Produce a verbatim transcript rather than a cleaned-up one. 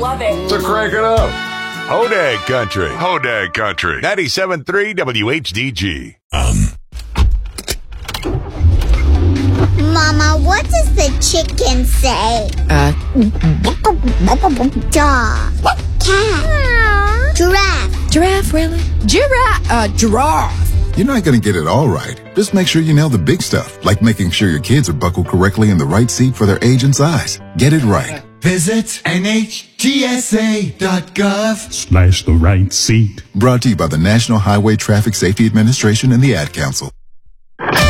love it. So crank it up. Hodag Country. Hodag Country. ninety-seven point three W H D G. Um. Mama, what does the chicken say? Uh. Dog. Cat. Giraffe. Giraffe, really? Giraffe. Uh, giraffe. You're not going to get it all right. Just make sure you nail the big stuff, like making sure your kids are buckled correctly in the right seat for their age and size. Get it right. Visit N H T S A dot gov slash the right seat. Brought to you by the National Highway Traffic Safety Administration and the Ad Council.